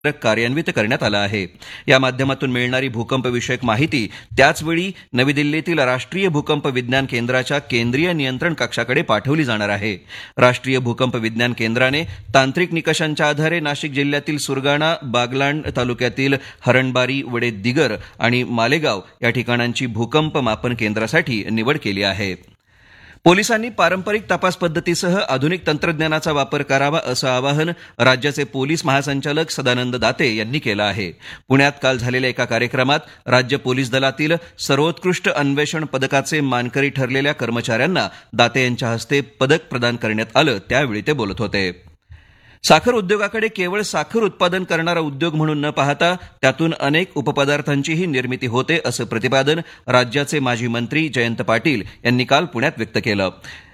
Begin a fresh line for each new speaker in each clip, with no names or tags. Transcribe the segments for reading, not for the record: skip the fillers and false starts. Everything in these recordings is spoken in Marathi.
कार्यान्वित करण्यात आला आहे. या माध्यमातून मिळणारी भूकंपविषयक माहिती त्याचवेळी नवी दिल्लीतील राष्ट्रीय भूकंप विज्ञान केंद्राच्या केंद्रीय नियंत्रण कक्षाकडे पाठवली जाणार आहे. राष्ट्रीय भूकंप विज्ञान केंद्राने तांत्रिक निकषांच्या आधारे नाशिक जिल्ह्यातील सुरगाणा, बागलाण तालुक्यातील हरणबारी, वडेदिगर आणि मालेगाव या ठिकाणांची भूकंप मापन केंद्रासाठी निवड केली आहे. पोलिसांनी पारंपरिक तपास पद्धतीसह आधुनिक तंत्रज्ञानाचा वापर करावा असं आवाहन राज्याचे पोलीस महासंचालक सदानंद दाते यांनी केलं आहे. पुण्यात काल झालेल्या एका कार्यक्रमात राज्य पोलीस दलातील सर्वोत्कृष्ट अन्वेषण पदकाचे मानकरी ठरलेल्या कर्मचाऱ्यांना दाते यांच्या हस्ते पदक प्रदान करण्यात आलं. त्यावेळी ते बोलत होते. साखर उद्योगाकडे केवळ साखर उत्पादन करणारा उद्योग म्हणून न पाहता त्यातून अनेक उपपदार्थांचीही निर्मिती होते असं प्रतिपादन राज्याचे माजी मंत्री जयंत पाटील यांनी काल पुण्यात व्यक्त केलं.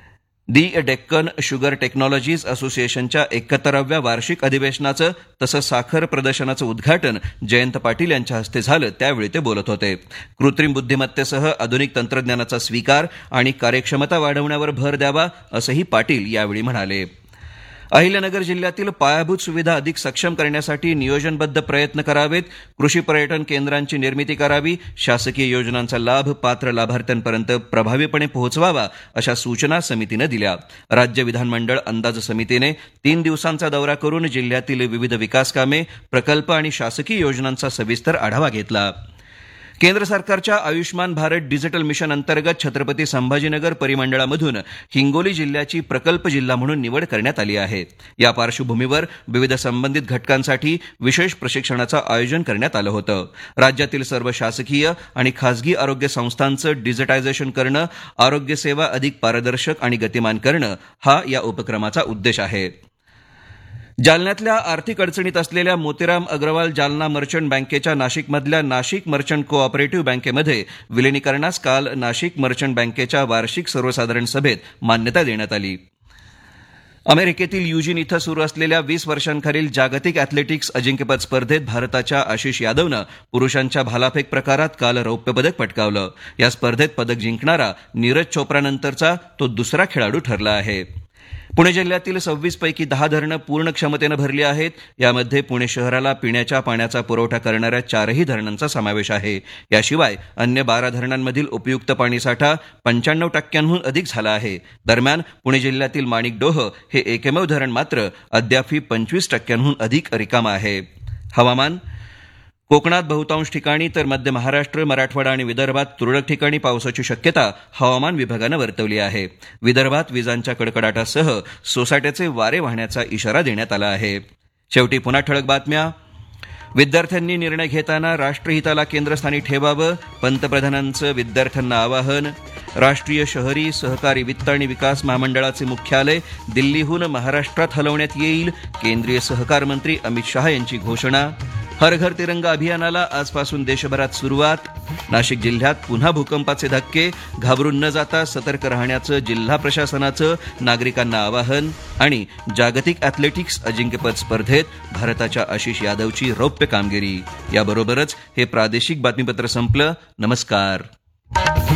दि डेक्कन शुगर टेक्नॉलॉजीज असोसिएशनच्या 71व्या वार्षिक अधिवेशनाचं तसंच साखर प्रदर्शनाचं उद्घाटन जयंत पाटील यांच्या हस्ते झालं. त्यावेळी ते बोलत होते. कृत्रिम बुद्धिमत्तेसह आधुनिक तंत्रज्ञानाचा स्वीकार आणि कार्यक्षमता वाढवण्यावर भर द्यावा असंही पाटील यावेळी म्हणाले. अहिल्यानगर जिल्ह्यातील पायाभूत सुविधा अधिक सक्षम करण्यासाठी नियोजनबद्ध प्रयत्न करावेत. कृषी पर्यटन केंद्रांची निर्मिती करावी. शासकीय योजनांचा लाभ पात्र लाभार्थ्यांपर्यंत प्रभावीपणे पोहोचवावा अशा सूचना समितीनं दिल्या. राज्य विधानमंडळ अंदाज समितीने 3 दिवसांचा दौरा करून जिल्ह्यातील विविध विकासकामे, प्रकल्प आणि शासकीय योजनांचा सविस्तर आढावा घेतला. केंद्र सरकारच्या आयुष्मान भारत डिजिटल मिशन अंतर्गत छत्रपती संभाजीनगर परिमंडळामधून हिंगोली जिल्ह्याची प्रकल्प जिल्हा म्हणून निवड करण्यात आली आहे. या पार्श्वभूमीवर विविध संबंधित घटकांसाठी विशेष प्रशिक्षणाचं आयोजन करण्यात आलं होतं. राज्यातील सर्व शासकीय आणि खासगी आरोग्य संस्थांचं डिजिटायझेशन करणं, आरोग्य सेवा अधिक पारदर्शक आणि गतिमान करणं हा या उपक्रमाचा उद्देश आहे. जालन्यातल्या आर्थिक अडचणीत असलेल्या मोतीराम अग्रवाल जालना मर्चंट बँकेच्या नाशिकमधल्या नाशिक मर्चंट कोऑपरेटिव्ह बँकेमध्ये विलिनीकरणास काल नाशिक मर्चंट बँकेच्या वार्षिक सर्वसाधारण सभेत मान्यता देण्यात आली. अमेरिकेतील युजीन इथं सुरू असलेल्या 20 वर्षांखालील जागतिक अॅथलेटिक्स अजिंक्यपद स्पर्धेत भारताच्या आशिष यादवनं पुरुषांच्या भालाफेक प्रकारात काल रौप्य पदक पटकावलं. या स्पर्धेत पदक जिंकणारा नीरज चोप्रानंतरचा तो दुसरा खेळाडू ठरला आहे. पुणे जिल्ह्यातील 26 पैकी 10 धरणं पूर्ण क्षमतेनं भरली आहेत. यामध्ये पुणे शहराला पिण्याच्या पाण्याचा पुरवठा करणाऱ्या 4ही धरणांचा समावेश आहे. याशिवाय अन्य 12 धरणांमधील उपयुक्त पाणीसाठा 95% अधिक झाला आहे. दरम्यान पुणे जिल्ह्यातील माणिकडोह हे एकमेव धरण मात्र अद्यापही 25% अधिक रिकामं आहे. हवामान. कोकणात बहुतांश ठिकाणी तर मध्य महाराष्ट्र, मराठवाडा आणि विदर्भात तुरळक ठिकाणी पावसाची शक्यता हवामान विभागानं वर्तवली आहे. विदर्भात विजांच्या कडकडाटासह सोसाट्याचे वारे वाहण्याचा इशारा देण्यात आला आहे. शेवटी पुन्हा ठळक बातम्या. विद्यार्थ्यांनी निर्णय घेताना राष्ट्रहिताला केंद्रस्थानी ठेवावं, पंतप्रधानांचं विद्यार्थ्यांना आवाहन. राष्ट्रीय शहरी सहकारी वित्त आणि विकास महामंडळाचे मुख्यालय दिल्लीहून महाराष्ट्रात हलवण्यात येईल. केंद्रीय सहकार मंत्री अमित शहा यांची घोषणा. हर घर तिरंगा अभियानाला आजपासून देशभरात सुरुवात. नाशिक जिल्ह्यात पुन्हा भूकंपाचे धक्के, घाबरून न जाता सतर्क राहण्याचं जिल्हा प्रशासनाचं नागरिकांना आवाहन. आणि जागतिक अॅथलेटिक्स अजिंक्यपद स्पर्धेत भारताच्या आशिष यादवची रौप्य कामगिरी. याबरोबरच हे प्रादेशिक बातमीपत्र संपलं. नमस्कार.